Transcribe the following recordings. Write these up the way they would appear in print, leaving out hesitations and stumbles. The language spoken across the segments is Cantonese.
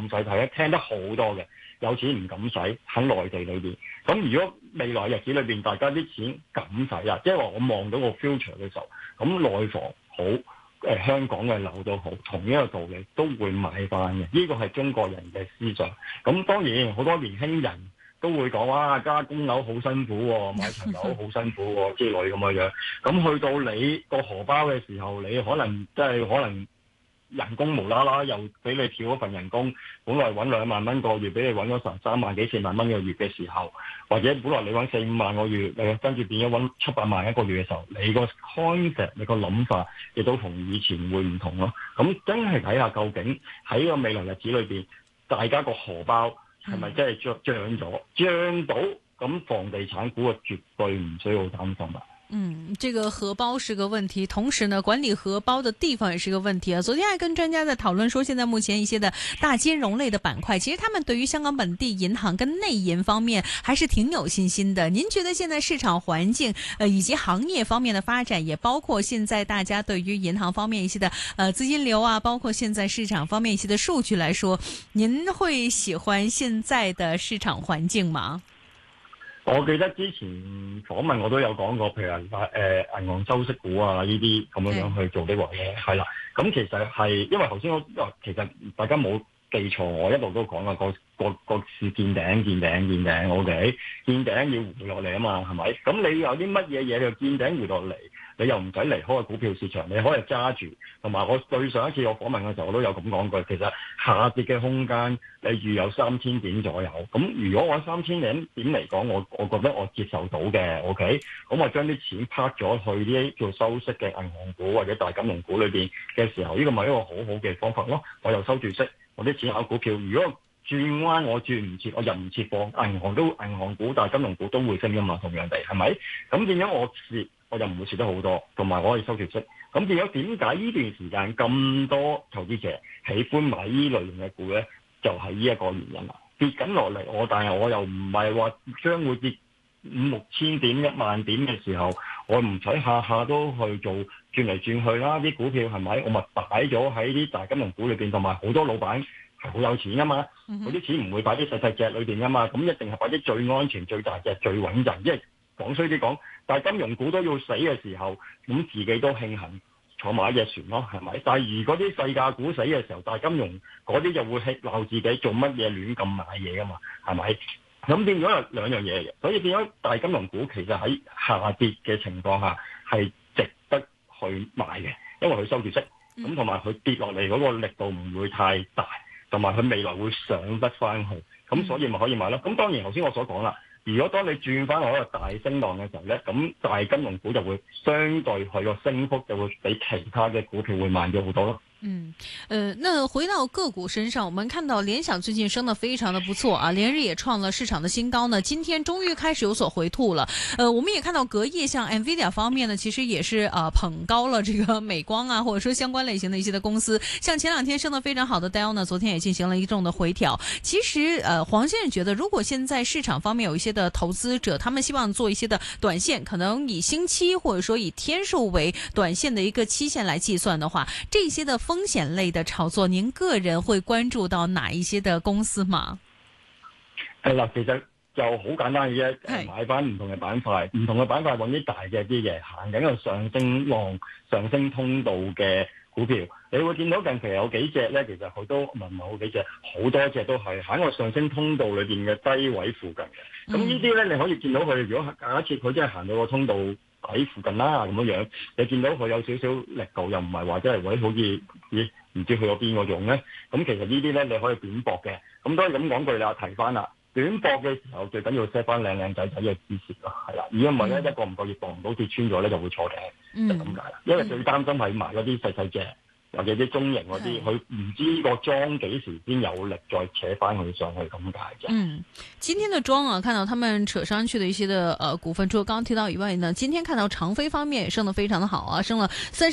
使睇，聽得好多嘅，有錢唔敢使喺內地裏邊。咁如果未來日子裏邊大家啲錢敢使啊，即係話我望到個 future 嘅時候，咁內房好。香港嘅樓都好，同一個道理都會買翻嘅，呢個係中國人嘅思想。咁當然好多年輕人都會講哇，加供樓好辛苦喎，買層樓好辛苦喎之類咁嘅樣。咁去到你個荷包嘅時候，你可能人工無啦啦又俾你跳一份人工，本來揾2萬蚊個月，俾你揾咗成3萬幾4萬蚊個月嘅時候，或者本來你揾4-5萬個月，跟住變咗揾7-8萬一個月嘅時候，你個 concept 你個諗法亦都同以前會唔同咯。咁真係睇下究竟喺個未來日子裏邊，大家個荷包係咪真係漲到？咁房地產股啊，絕對唔需要擔心啦。 這個荷包是個問題，同時呢，管理荷包的地方也是個問題啊。昨天還跟專家在討論說，現在目前一些的大金融類的板塊，其實他們對於香港本地銀行跟內銀方面還是挺有信心的。您覺得現在市場環境，以及行業方面的發展，也包括現在大家對於銀行方面一些的資金流啊，包括現在市場方面一些的數據來說，您會喜歡現在的市場環境嗎？ 我記得之前訪問我都有講過，譬如銀行收息股啊呢啲咁樣去做呢個嘢，係啦。咁其實係因為頭先其實大家冇記錯，我一路都講啦，個市見頂 ，OK， 見頂要回落嚟啊嘛，係咪？咁你有啲乜嘢就見頂回落嚟？你又唔使離開個股票市場，你可以揸住。同埋我對上一次我訪問嘅時候，我都有咁講過，其實下跌嘅空間你預有3000點左右。咁如果我3000點嚟講，我覺得我接受到嘅 ，OK。咁我將啲錢拋咗去啲叫收息嘅銀行股或者大金融股裏邊嘅時候，呢個咪一個好好嘅方法咯。我又收住息，我啲錢喺股票。如果轉彎我轉唔切，我入唔切貨，銀行股、大金融股都會升噶嘛，同樣地係咪？咁變咗我就唔會蝕得好多，同埋我可以收住息。咁變咗點解呢段時間咁多投資者喜歡買呢類型嘅股咧？就係呢一個原因啦。跌緊落嚟，但係我又唔係話將會跌5-6千點、1萬點嘅時候，我唔使下下都去做轉嚟轉去啦。啲股票係咪？我咪擺咗喺啲大金融股裏邊，同埋好多老闆係好有錢噶嘛。嗰啲錢唔會擺啲細隻裏邊噶嘛，咁一定係擺啲最安全、最大隻、最穩陣。因為講衰啲講，但係金融股都要死嘅時候，咁自己都慶幸坐埋一隻船咯，係咪？但係如果啲細價股死嘅時候，大金融嗰啲就會鬧自己做乜嘢亂咁買嘢噶嘛，係咪？咁變咗有兩樣嘢嘅，所以變咗大金融股其實喺下跌嘅情況下係值得去買嘅，因為佢收住息，咁同埋佢跌落嚟嗰個力度唔會太大，同埋佢未來會上得翻去，咁所以咪可以買咯。咁當然頭先我所講啦。如果當你轉翻落一個大升浪嘅時候咧，咁大金融股就會相對佢個升幅就會比其他嘅股票會慢咗好多咯。 那回到個股身上，我們看到聯想最近升得非常的不錯啊，連日也創了市場的新高呢。今天終於開始有所回吐了。我們也看到隔夜像 Nvidia 方面呢，其實也是捧高了這個美光啊，或者說相關類型的一些的公司。像前兩天升得非常好的 Dell 呢，昨天也進行了一眾的回調。其實黃先生覺得，如果現在市場方面有一些的投資者，他們希望做一些的短線，可能以星期或者說以天數為短線的一個期限來計算的話，這些的風險類的炒作，您個人會關注到哪一些的公司嗎？ 嗱，其實就好簡單嘅啫，買翻唔同嘅板塊，唔同嘅板塊揾啲大隻啲嘅，行緊個上升浪、上升通道嘅股票，你會見到近期有幾隻咧，其實佢都唔係好幾隻，好多隻都係喺個上升通道裏邊嘅低位附近嘅。咁呢啲咧，你可以見到佢，如果假設佢真係行到個通道喺附近啦，咁樣你見到佢有少少力度，又唔係話真係好似唔知去咗邊個種咧。咁其實呢啲咧，你可以短搏嘅。咁當然咁講句啦，提翻啦，短搏嘅時候最緊要 set 翻靚仔嘅止蝕咯，係啦。如果唔係咧，一個唔夠月搏唔到跌穿咗咧，就會錯嘅，就咁解啦。因為最擔心係買嗰啲細隻。或者啲中型嗰啲，佢唔知呢個莊幾時先有力再扯翻佢上去咁解啫。 今天的莊啊，看到他們扯上去的一些的股份，除了剛剛提到以外呢，今天看到長飛方面也升得非常的好啊，升了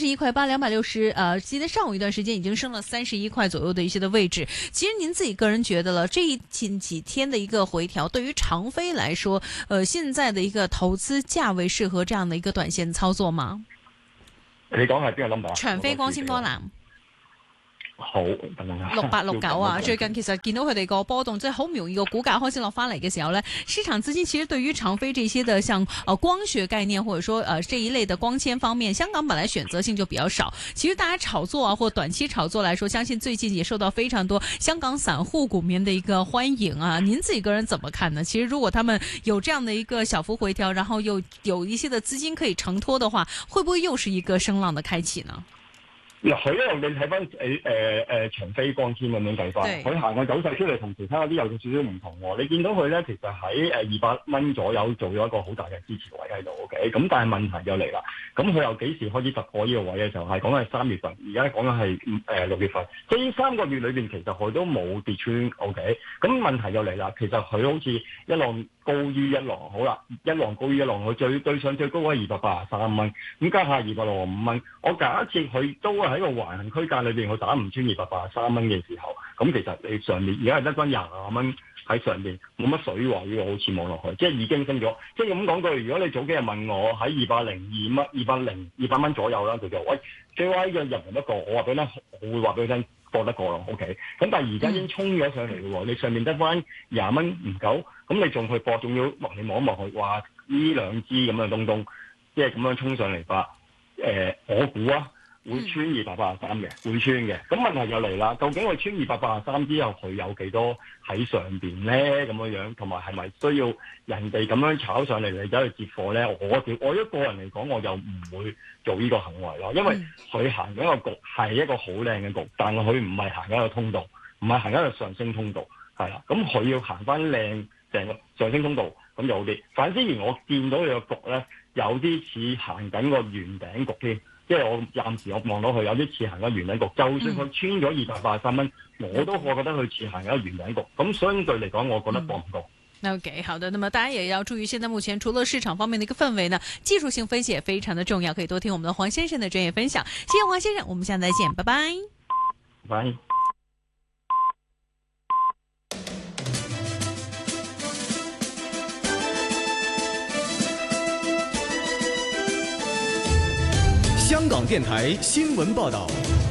31.8，260，記得上午一段時間已經升了31塊左右的一些的位置。其實您自己個人覺得了，這近幾天的一個回調，對於長飛來說，現在的一個投資價位適合這樣的一個短線操作嗎？ 你講係邊個 number？ 長飛光纖光纜。 好，等等下 6869啊，最近其實見到佢哋個波動，即係好唔容易個股價開始落翻嚟嘅時候呢，市場資金其實對於長飛這些的像光學概念，或者說這一類的光纖方面，香港本來選擇性就比較少。其實大家炒作啊，或短期炒作來說，相信最近也受到非常多香港散戶股民的一個歡迎啊。您自己個人怎麼看呢？其實如果他們有這樣的一個小幅回調，然後又有一些的資金可以承托的話，會不會又是一個聲浪的開啟呢？ 嗱，佢咧你睇翻長飛光纖咁樣計翻，佢行嘅走勢出嚟同其他嗰啲有少少唔同喎。你見到佢咧，其實喺200蚊左右做咗一個好大嘅支持位喺度，OK。咁但係問題就嚟啦，咁佢又幾時開始突破呢個位嘅時候？係講緊係3月份，而家講緊係6月份，即係呢3個月裏邊，其實佢都冇跌穿，OK。咁問題就嚟啦，其實佢好似一浪高於一浪，好啦，一浪高於一浪，佢對上最高係283蚊，咁加下265蚊，我假設佢都喺個橫行區間裏邊，佢打唔穿283蚊嘅時候，咁其實你上面而家係得翻20蚊喺上面，冇乜水喎，呢個好似望落去，即係已經升咗。即係咁講句，如果你早幾日問我喺202蚊、200蚊左右啦，佢就喂 JY 嘅入唔得過，我話俾你聽，我會話俾你聽過得過咯，OK。咁但係而家已經衝咗上嚟嘅喎，你上面得翻20蚊唔夠，咁你仲去搏，仲要落嚟望一望去，話呢兩支咁嘅東，即係咁樣衝上嚟吧？我估啊。會穿283嘅，會穿嘅。咁問題就嚟啦，究竟佢穿283之後，佢有幾多喺上邊咧？咁樣，同埋係咪需要人哋咁樣炒上嚟，你走去接貨咧？我一個人嚟講，我就唔會做呢個行為咯，因為佢行緊一個局係一個好靚嘅局，但係佢唔係行緊一個通道，唔係行緊一個上升通道，係啦。咁佢要行翻靚成個上升通道，咁就好啲。反之而我見到佢個局咧，有啲似行緊個圓頂局添。即係我暫時我望到佢有啲似行緊圓頂局，就算佢穿咗283蚊，我都覺得佢似行緊圓頂局。咁相對嚟講，我覺得搏唔過。 OK， 好的，那麼大家也要注意，現在目前除了市場方面的一個氛圍呢，技術性分析也非常的重要，可以多聽我們的黃先生的專業分享。謝謝黃先生，我們下次再見，拜拜。 拜。 香港電台新聞報道。